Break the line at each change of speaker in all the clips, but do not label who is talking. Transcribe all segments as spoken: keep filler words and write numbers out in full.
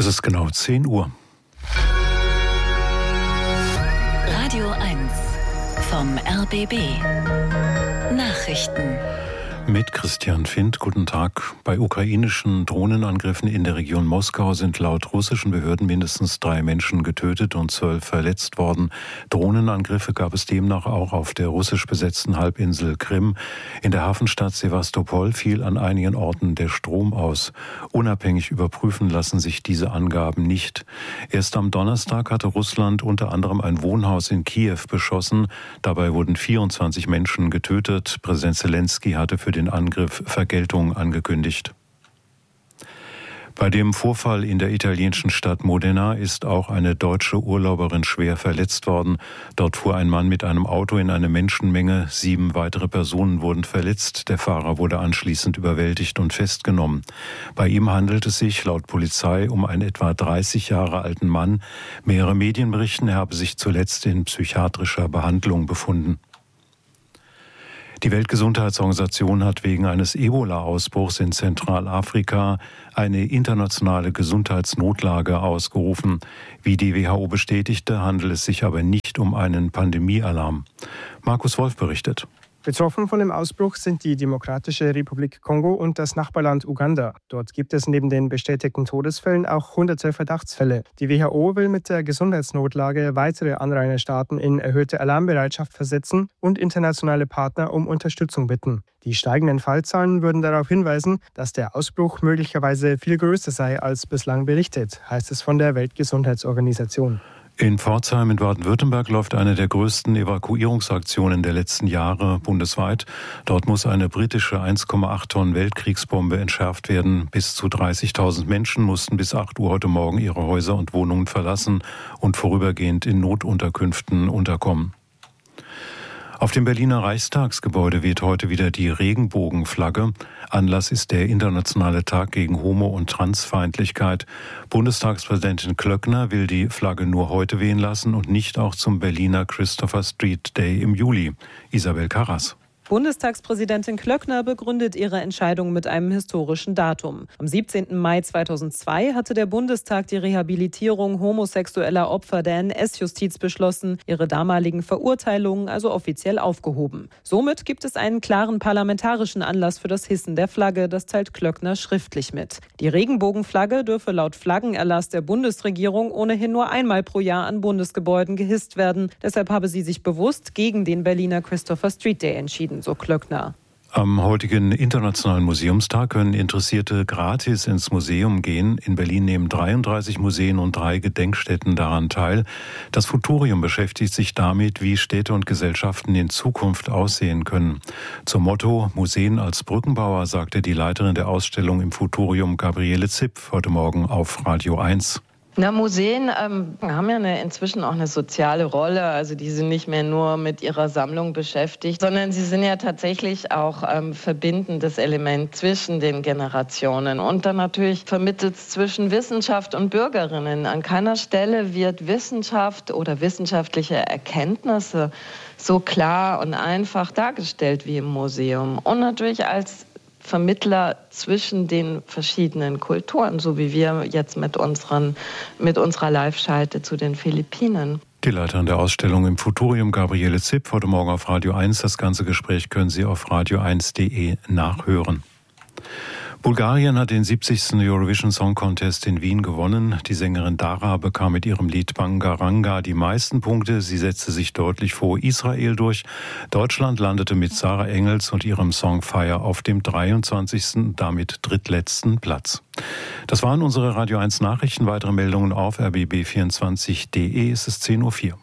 Es ist genau zehn Uhr.
Radio eins vom R B B. Nachrichten.
Mit Christian Findt, guten Tag. Bei ukrainischen Drohnenangriffen in der Region Moskau sind laut russischen Behörden mindestens drei Menschen getötet und zwölf verletzt worden. Drohnenangriffe gab es demnach auch auf der russisch besetzten Halbinsel Krim. In der Hafenstadt Sewastopol fiel an einigen Orten der Strom aus. Unabhängig überprüfen lassen sich diese Angaben nicht. Erst am Donnerstag hatte Russland unter anderem ein Wohnhaus in Kiew beschossen. Dabei wurden vierundzwanzig Menschen getötet. Präsident Zelensky hatte für den Angriff Vergeltung angekündigt. Bei dem Vorfall in der italienischen Stadt Modena ist auch eine deutsche Urlauberin schwer verletzt worden. Dort fuhr ein Mann mit einem Auto in eine Menschenmenge. Sieben weitere Personen wurden verletzt. Der Fahrer wurde anschließend überwältigt und festgenommen. Bei ihm handelt es sich laut Polizei um einen etwa dreißig Jahre alten Mann. Mehrere Medien berichten, er habe sich zuletzt in psychiatrischer Behandlung befunden. Die Weltgesundheitsorganisation hat wegen eines Ebola-Ausbruchs in Zentralafrika eine internationale Gesundheitsnotlage ausgerufen. Wie die W H O bestätigte, handelt es sich aber nicht um einen Pandemiealarm. Markus Wolf berichtet.
Betroffen von dem Ausbruch sind die Demokratische Republik Kongo und das Nachbarland Uganda. Dort gibt es neben den bestätigten Todesfällen auch hunderte Verdachtsfälle. Die W H O will mit der Gesundheitsnotlage weitere Anrainerstaaten in erhöhte Alarmbereitschaft versetzen und internationale Partner um Unterstützung bitten. Die steigenden Fallzahlen würden darauf hinweisen, dass der Ausbruch möglicherweise viel größer sei als bislang berichtet, heißt es von der Weltgesundheitsorganisation.
In Pforzheim in Baden-Württemberg läuft eine der größten Evakuierungsaktionen der letzten Jahre bundesweit. Dort muss eine britische eins Komma acht Tonnen Weltkriegsbombe entschärft werden. Bis zu dreißigtausend Menschen mussten bis acht Uhr heute Morgen ihre Häuser und Wohnungen verlassen und vorübergehend in Notunterkünften unterkommen. Auf dem Berliner Reichstagsgebäude weht heute wieder die Regenbogenflagge. Anlass ist der Internationale Tag gegen Homo- und Transfeindlichkeit. Bundestagspräsidentin Klöckner will die Flagge nur heute wehen lassen und nicht auch zum Berliner Christopher Street Day im Juli. Isabel Karras.
Bundestagspräsidentin Klöckner begründet ihre Entscheidung mit einem historischen Datum. Am siebzehnten Mai zweitausendzwei hatte der Bundestag die Rehabilitierung homosexueller Opfer der N S-Justiz beschlossen, ihre damaligen Verurteilungen also offiziell aufgehoben. Somit gibt es einen klaren parlamentarischen Anlass für das Hissen der Flagge, das teilt Klöckner schriftlich mit. Die Regenbogenflagge dürfe laut Flaggenerlass der Bundesregierung ohnehin nur einmal pro Jahr an Bundesgebäuden gehisst werden. Deshalb habe sie sich bewusst gegen den Berliner Christopher Street Day entschieden, so Klöckner.
Am heutigen Internationalen Museumstag können Interessierte gratis ins Museum gehen. In Berlin nehmen dreiunddreißig Museen und drei Gedenkstätten daran teil. Das Futurium beschäftigt sich damit, wie Städte und Gesellschaften in Zukunft aussehen können. Zum Motto Museen als Brückenbauer sagte die Leiterin der Ausstellung im Futurium, Gabriele Zipf, heute Morgen auf Radio eins.
Na, Museen ähm, haben ja eine, inzwischen auch eine soziale Rolle. Also die sind nicht mehr nur mit ihrer Sammlung beschäftigt, sondern sie sind ja tatsächlich auch ähm, verbindendes Element zwischen den Generationen. Und dann natürlich vermittelt es zwischen Wissenschaft und Bürgerinnen. An keiner Stelle wird Wissenschaft oder wissenschaftliche Erkenntnisse so klar und einfach dargestellt wie im Museum. Und natürlich als Vermittler zwischen den verschiedenen Kulturen, so wie wir jetzt mit, unseren, mit unserer Live-Schalte zu den Philippinen.
Die Leiterin der Ausstellung im Futurium, Gabriele Zipf, heute Morgen auf Radio eins. Das ganze Gespräch können Sie auf radio eins punkt de nachhören. Bulgarien hat den siebzigsten Eurovision Song Contest in Wien gewonnen. Die Sängerin Dara bekam mit ihrem Lied Bangaranga die meisten Punkte. Sie setzte sich deutlich vor Israel durch. Deutschland landete mit Sarah Engels und ihrem Song Fire auf dem dreiundzwanzigsten, damit drittletzten Platz. Das waren unsere Radio eins Nachrichten. Weitere Meldungen auf r b b vierundzwanzig punkt de. Es ist zehn Uhr vier.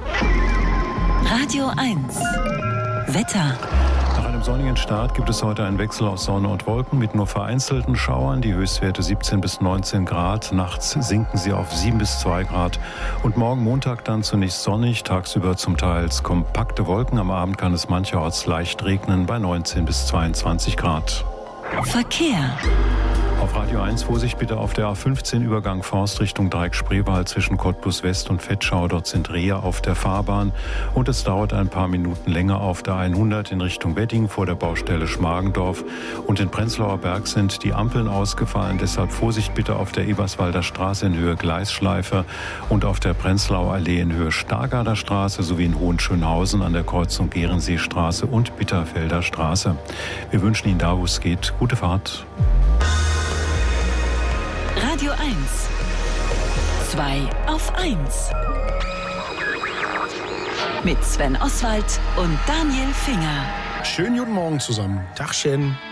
Radio eins Wetter.
Nach einem sonnigen Start gibt es heute einen Wechsel aus Sonne und Wolken mit nur vereinzelten Schauern. Die Höchstwerte siebzehn bis neunzehn Grad. Nachts sinken sie auf sieben bis zwei Grad. Und morgen Montag dann zunächst sonnig, tagsüber zum Teil kompakte Wolken. Am Abend kann es mancherorts leicht regnen bei neunzehn bis zweiundzwanzig Grad.
Verkehr.
Auf Radio eins Vorsicht bitte auf der A fünfzehn Übergang Forst Richtung Dreieck-Spreewald zwischen Cottbus West und Vetschau. Dort sind Rehe auf der Fahrbahn und es dauert ein paar Minuten länger auf der hundert in Richtung Wedding vor der Baustelle Schmargendorf. Und in Prenzlauer Berg sind die Ampeln ausgefallen. Deshalb Vorsicht bitte auf der Eberswalder Straße in Höhe Gleisschleife und auf der Prenzlauer Allee in Höhe Stargarder Straße sowie in Hohenschönhausen an der Kreuzung Gehrenseestraße und Bitterfelder Straße. Wir wünschen Ihnen da, wo es geht, gute Fahrt.
Radio eins. zwei auf eins. Mit Sven Oswald und Daniel Finger.
Schönen guten Morgen zusammen. Tagchen.